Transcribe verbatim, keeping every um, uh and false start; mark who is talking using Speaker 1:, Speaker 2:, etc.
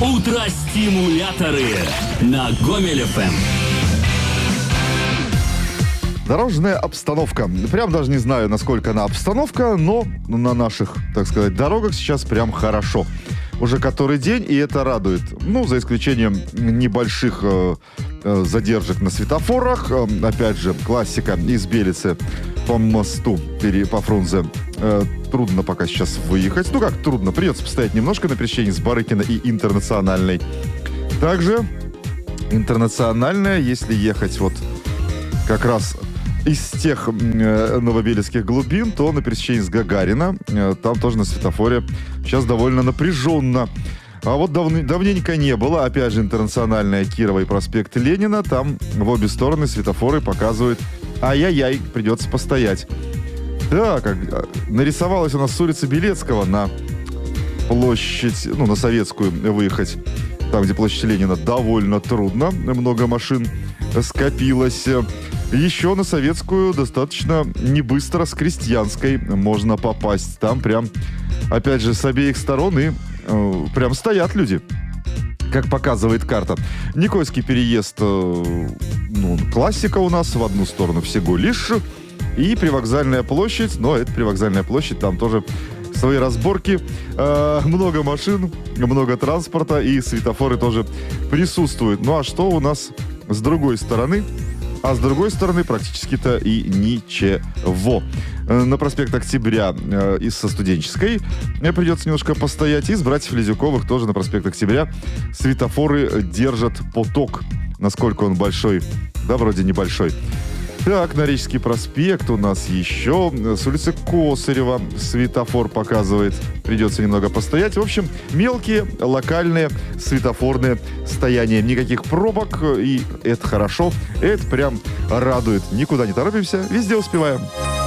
Speaker 1: Утро-стимуляторы на Гомель эф эм.
Speaker 2: Дорожная обстановка. Прям даже не знаю, насколько она обстановка, но на наших, так сказать, дорогах сейчас прям хорошо. Уже который день, и это радует. Ну, за исключением небольших э, э, задержек на светофорах. Э, опять же, классика из Белицы по мосту, пере, по Фрунзе. Э, трудно пока сейчас выехать. Ну, как трудно? Придется постоять немножко на пересечении с Барыкина и Интернациональной. Также Интернациональная, если ехать вот как раз из тех э, новобелецких глубин, то на пересечении с Гагарина, э, там тоже на светофоре сейчас довольно напряженно. А вот дав, давненько не было. Опять же, Интернациональная, Кирова и проспект Ленина. Там в обе стороны светофоры показывают: ай-яй-яй, придется постоять. Так, а, нарисовалась у нас с улицы Белецкого на площадь, ну, на Советскую выехать. Там, где площадь Ленина, довольно трудно. Много машин скопилось. Еще на Советскую достаточно не быстро с Крестьянской можно попасть. Там прям, опять же, с обеих сторон и э, прям стоят люди, как показывает карта. Никольский переезд, э, ну, классика у нас, в одну сторону всего лишь. И Привокзальная площадь, но это Привокзальная площадь, там тоже свои разборки. Э, много машин, много транспорта, и светофоры тоже присутствуют. Ну а что у нас с другой стороны? А с другой стороны, практически-то и ничего. На проспект Октября э, и со Студенческой придется немножко постоять. И с братьев Лизюковых тоже на проспект Октября светофоры держат поток. Насколько он большой? Да, вроде небольшой. Так, на Рижский проспект у нас еще с улицы Косарева светофор показывает. Придется немного постоять. В общем, мелкие, локальные светофорные стояния. Никаких пробок, и это хорошо. Это прям радует. Никуда не торопимся, везде успеваем.